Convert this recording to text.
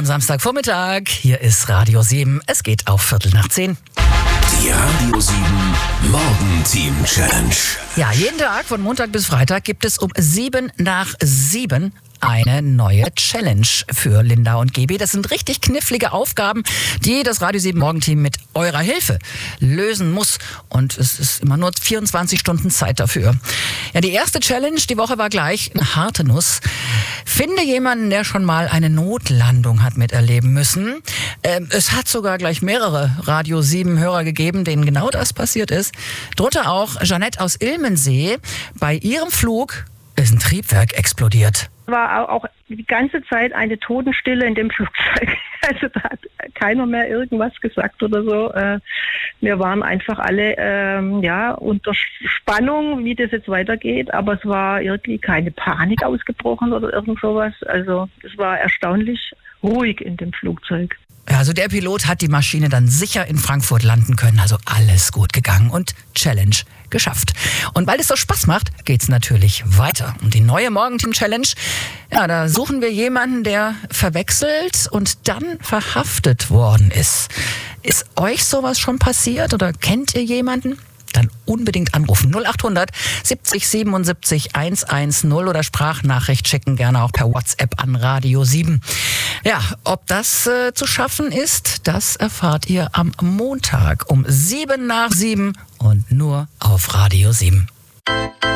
am Samstagvormittag. Hier ist Radio 7. Es geht auf 9:15. Die Radio 7 Morgenteam Challenge. Ja, jeden Tag von Montag bis Freitag gibt es um 7:07 eine neue Challenge für Linda und Gaby. Das sind richtig knifflige Aufgaben, die das Radio 7 Morgenteam mit eurer Hilfe lösen muss. Und es ist immer nur 24 Stunden Zeit dafür. Ja, die erste Challenge die Woche war gleich eine harte Nuss. Finde jemanden, der schon mal eine Notlandung hat miterleben müssen. Es hat sogar gleich mehrere Radio 7 Hörer gegeben, denen genau das passiert ist. Drunter auch Jeanette aus Ilmensee. Bei ihrem Flug ist ein Triebwerk explodiert. War auch die ganze Zeit eine Totenstille in dem Flugzeug. Also da hat keiner mehr irgendwas gesagt oder so. Wir waren einfach alle unter Spannung, wie das jetzt weitergeht. Aber es war irgendwie keine Panik ausgebrochen oder irgend sowas. Also es war erstaunlich ruhig in dem Flugzeug. Also der Pilot hat die Maschine dann sicher in Frankfurt landen können. Also alles gut gegangen und Challenge geschafft. Und weil es so Spaß macht, geht's natürlich weiter. Und die neue Morgenteam-Challenge, ja, da suchen wir jemanden, der verwechselt und dann verhaftet worden ist. Ist euch sowas schon passiert oder kennt ihr jemanden? Dann unbedingt anrufen. 0800 70 77 110 oder Sprachnachricht schicken, gerne auch per WhatsApp an Radio 7. Ja, ob das zu schaffen ist, das erfahrt ihr am Montag um 7:07 und nur auf Radio 7.